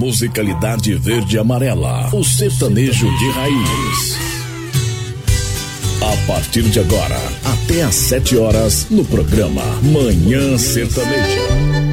musicalidade verde e amarela, o sertanejo de raiz. A partir de agora, até às 7 horas, no programa Manhã Sertaneja.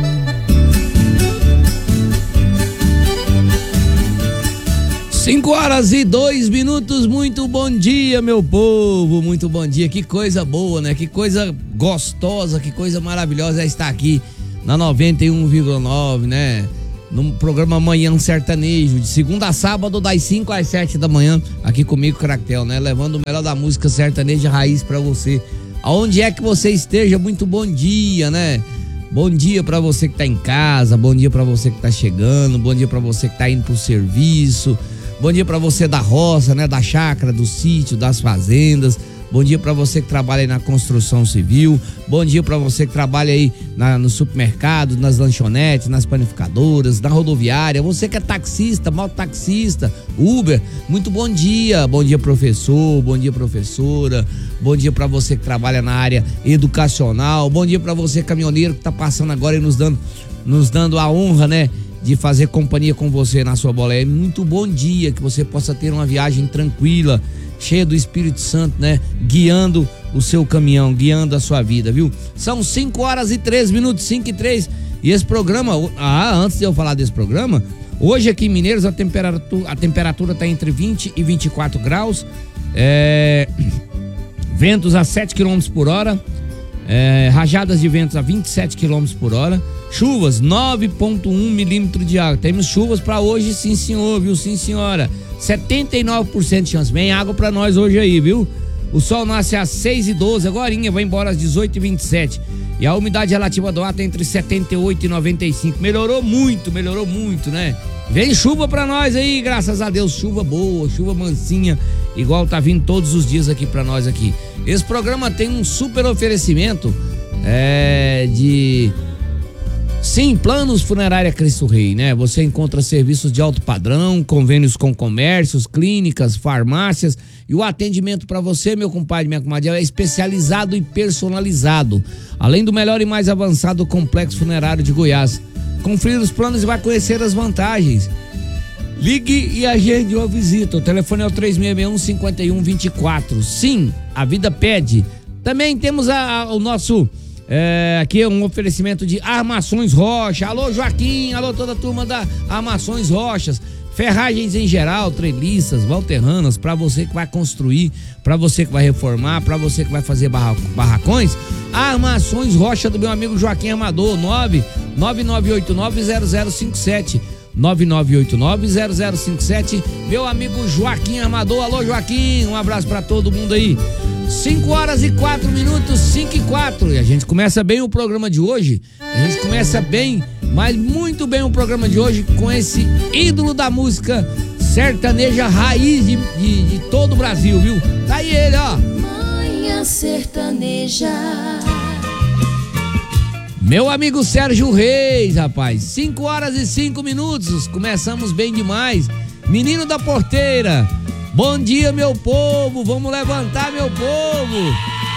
5h02, muito bom dia, meu povo, muito bom dia, que coisa boa, né, que coisa gostosa, que coisa maravilhosa é estar aqui na 91,9, né, no programa Manhã Sertanejo, de segunda a sábado, das 5 às 7 da manhã, aqui comigo, Cractel, né, levando o melhor da música sertaneja raiz pra você, aonde é que você esteja, muito bom dia, né. Bom dia pra você que tá em casa, bom dia pra você que tá chegando, bom dia pra você que tá indo pro serviço. Bom dia pra você da roça, né, da chácara, do sítio, das fazendas. Bom dia pra você que trabalha aí na construção civil. Bom dia pra você que trabalha aí no supermercado, nas lanchonetes, nas panificadoras, na rodoviária. Você que é taxista, mototaxista, Uber. Muito bom dia. Bom dia, professor. Bom dia, professora. Bom dia pra você que trabalha na área educacional. Bom dia pra você, caminhoneiro, que tá passando agora e nos dando a honra, né, de fazer companhia com você na sua boleia. Muito bom dia, que você possa ter uma viagem tranquila, cheia do Espírito Santo, né, guiando o seu caminhão, guiando a sua vida, viu? São 5h03, 5h03, e esse programa, antes de eu falar desse programa, hoje aqui em Mineiros a temperatura tá entre 20 e 24 graus, ventos a 7 km por hora, rajadas de ventos a 27 km por hora, chuvas 9,1 milímetros de água. Temos chuvas para hoje, sim senhor, viu? Sim senhora. 79% de chance. Vem água para nós hoje aí, viu? O sol nasce às 6h12, agorinha, vai embora às 18h27. E a umidade relativa do ar tá entre 78 e 95. Melhorou muito, né? Vem chuva para nós aí, graças a Deus. Chuva boa, chuva mansinha, igual tá vindo todos os dias aqui para nós aqui. Esse programa tem um super oferecimento de... Sim, Planos Funerária Cristo Rei, né? Você encontra serviços de alto padrão, convênios com comércios, clínicas, farmácias, e o atendimento para você, meu compadre, minha comadre, é especializado e personalizado, além do melhor e mais avançado complexo funerário de Goiás. Conferir os planos e vai conhecer as vantagens. Ligue e agende uma visita. O telefone é o 3661-5124. Sim, a vida pede. Também temos o nosso... aqui é um oferecimento de Armações Rocha. Alô, Joaquim, alô, toda a turma da Armações Rochas. Ferragens em geral, treliças, valterranas, para você que vai construir, para você que vai reformar, para você que vai fazer barracões. Armações Rocha do meu amigo Joaquim Amador, 999890057. 9989-0057, meu amigo Joaquim Armador. Alô, Joaquim, um abraço pra todo mundo aí. 5h04, 5h04, e a gente começa bem o programa de hoje. A gente começa bem, mas muito bem o programa de hoje com esse ídolo da música sertaneja raiz de todo o Brasil, viu? Tá aí ele, ó. Manhã Sertaneja. Meu amigo Sérgio Reis, rapaz, 5h05, começamos bem demais. Menino da Porteira, bom dia, meu povo, vamos levantar, meu povo.